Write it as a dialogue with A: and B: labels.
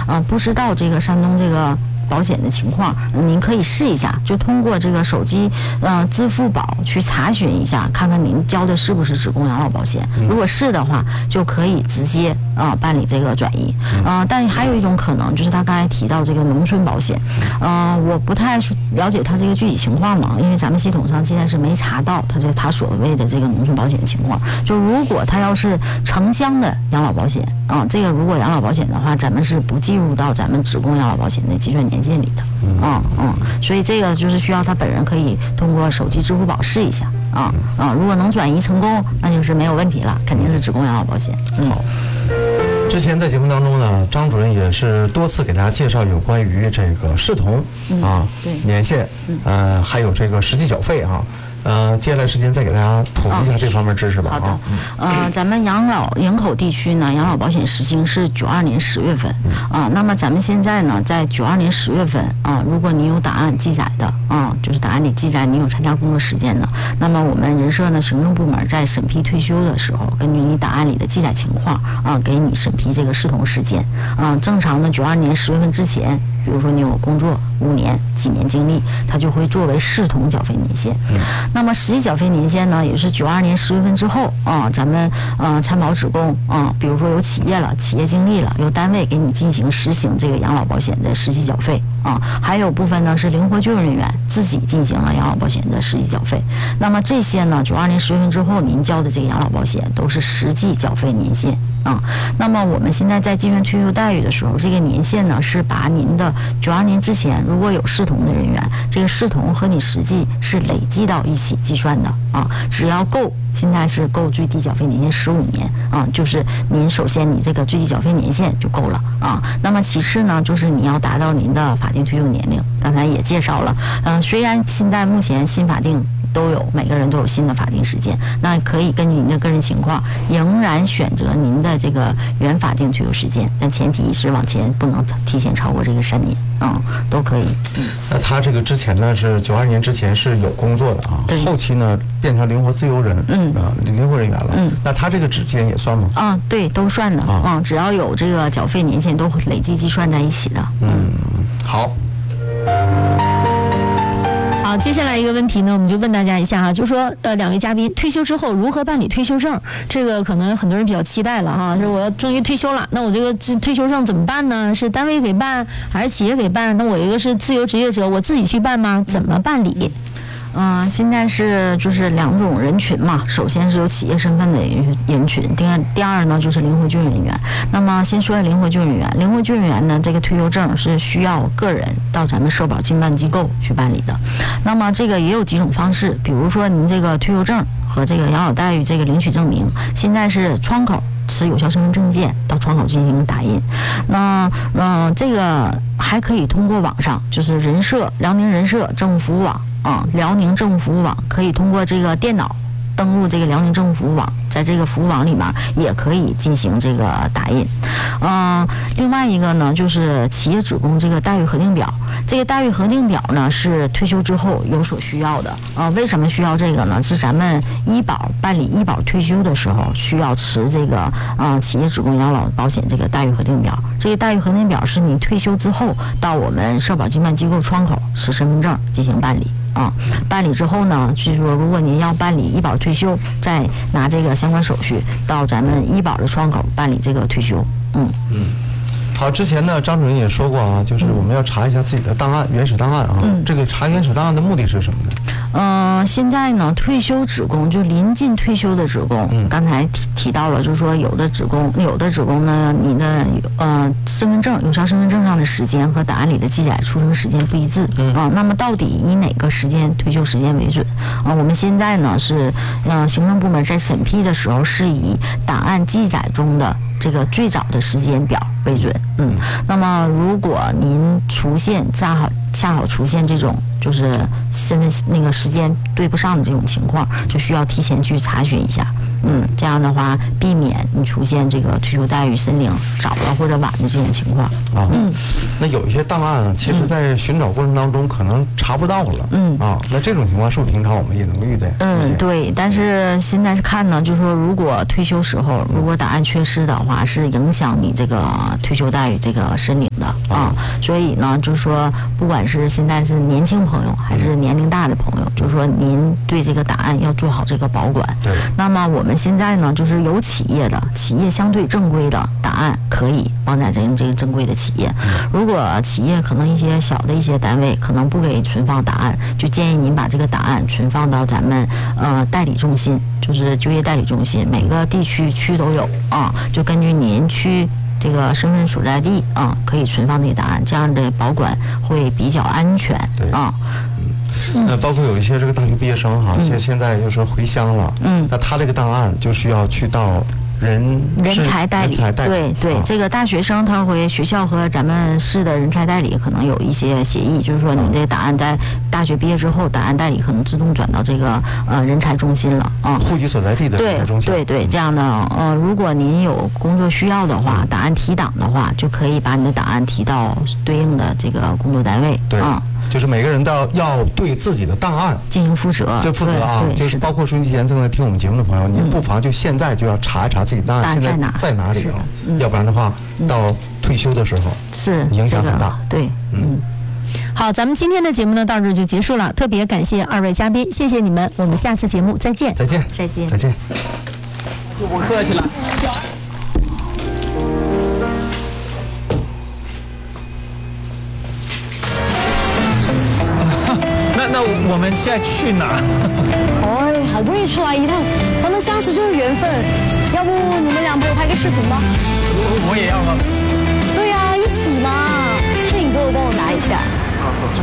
A: 不知道这个山东这个保险的情况，您可以试一下，就通过这个手机支付宝去查询一下，看看您交的是不是职工养老保险。如果是的话，就可以直接办理这个转移。但还有一种可能，就是他刚才提到这个农村保险，我不太了解他这个具体情况嘛，因为咱们系统上现在是没查到他所谓的这个农村保险情况。就如果他要是城乡的养老保险这个如果养老保险的话，咱们是不计入到咱们职工养老保险的计算年限里的。所以这个就是需要他本人可以通过手机支付宝试一下如果能转移成功，那就是没有问题了，肯定是职工养老保险。
B: 好。之前在节目当中呢，张主任也是多次给大家介绍有关于这个视同年限，还有这个实际缴费接下来时间再给大家普及一下这方面知识吧。
A: 好的，咱们营口地区呢，养老保险实行是92年10月份那么咱们现在呢，在92年10月份如果你有档案记载的就是档案里记载你有参加工作时间的，那么我们人社呢行政部门在审批退休的时候，根据你档案里的记载情况给你审批这个视同时间正常的92年10月份之前，比如说你有工作5年几年经历，它就会作为视同缴费年限。那么实际缴费年限呢，也是92年10月份之后咱们参保职工比如说有企业了，企业经历了，有单位给你进行实行这个养老保险的实际缴费还有部分呢是灵活就业人员自己进行了养老保险的实际缴费。那么这些呢，92年10月份之后您交的这个养老保险都是实际缴费年限那么我们现在在计算退休待遇的时候，这个年限呢是把您的92年之前如果有视同的人员，这个视同和你实际是累计到一起计算的只要够，现在是够最低缴费年限15年就是您首先你这个最低缴费年限就够了那么其次呢，就是你要达到您的法定退休年龄，刚才也介绍了虽然现在目前新法定都有，每个人都有新的法定时间，那可以根据您的个人情况仍然选择您的这个原法定退休时间，但前提是往前不能提前超过这个3年都可以。
B: 那他这个之前呢是92年之前是有工作的后期呢变成灵活自由人灵活人员了那他这个之间也算吗？
A: 对，都算的只要有这个缴费年限都累计计算在一起的。
B: 好。
C: 好，接下来一个问题呢，我们就问大家一下就是说两位嘉宾退休之后如何办理退休证？这个可能很多人比较期待了说我要终于退休了，那我这个退休证怎么办呢？是单位给办还是企业给办？那我一个是自由职业者，我自己去办吗？怎么办理？
A: 现在是就是2种人群嘛，首先是有企业身份的人群，第二呢就是灵活就业人员。那么先说灵活就业人员，灵活就业人员呢，这个退休证是需要个人到咱们社保经办机构去办理的。那么这个也有几种方式，比如说您这个退休证和这个养老待遇这个领取证明，现在是窗口持有效身份证件到窗口进行打印。那这个还可以通过网上，就是辽宁人社政务服务网辽宁政务服务网，可以通过这个电脑登录这个辽宁政务服务网，在这个服务网里面也可以进行这个打印。另外一个呢，就是企业职工这个待遇核定表。这个待遇核定表呢是退休之后有所需要的为什么需要这个呢？是咱们办理医保退休的时候需要持这个企业职工养老保险这个待遇核定表。这个待遇核定表是你退休之后到我们社保经办机构窗口持身份证进行办理办理之后呢，就是说如果您要办理医保退休，再拿这个相关手续到咱们医保的窗口办理这个退休。
B: 好，之前呢，张主任也说过就是我们要查一下自己的档案，原始档案这个查原始档案的目的是什么呢？
A: 现在呢，退休职工就临近退休的职工，刚才提到了，就是说有的职工呢，你的有效身份证上的时间和档案里的记载出生时间不一致那么到底以哪个退休时间为准我们现在呢是行政部门在审批的时候是以档案记载中的这个最早的时间表为准。那么如果您恰好出现这种就是身份那个时间对不上的这种情况，就需要提前去查询一下。 这样的话避免你出现这个退休待遇申领早了或者晚的这种情况。
B: 那有一些档案其实在寻找过程当中可能查不到了，那这种情况是不是平常我们也能遇见？
A: 对，但是现在是看呢，就是说如果退休时候如果档案缺失的话，是影响你这个退休待遇这个申领的所以呢，就是说不管是现在是年轻朋友还是年龄大的朋友，就是说您对这个档案要做好这个保管。
B: 对。
A: 那么我们现在呢，就是有企业相对正规的档案可以放在这个正规的企业。如果企业可能一些小的一些单位可能不给存放档案，就建议您把这个档案存放到咱们代理中心，就是就业代理中心，每个地区都有就根据您区这个身份所在地可以存放这个档案，这样的保管会比较安全
B: 包括有一些这个大学毕业生现在就是回乡了，那他这个档案就需要去到人
A: 才代理，对，这个大学生他回学校和咱们市的人才代理可能有一些协议，就是说你这个档案在大学毕业之后，档案代理可能自动转到这个人才中心了
B: 户籍所在地的人才中心。
A: 对，这样的如果您有工作需要的话，档案提档的话，就可以把你的档案提到对应的这个工作单位。
B: 对。就是每个人都要对自己的档案
A: 进行负责，
B: 对，负责就是包括收音机前正在听我们节目的朋友，您不妨就现在就要查一查自己档案现在在哪里要不然的话，到退休的时候
A: 是
B: 影响很大。
A: 对，
C: 好，咱们今天的节目呢到这就结束了，特别感谢2位嘉宾，谢谢你们，我们下次节目再见。
B: 再见。
D: 就不客气了。那我们现在去哪？
E: 好不容易出来一趟，咱们相识就是缘分，要不你们俩陪我拍个视频吧？
D: 我也要吗？
E: 对呀，一起嘛。摄影哥，我帮我拿一下。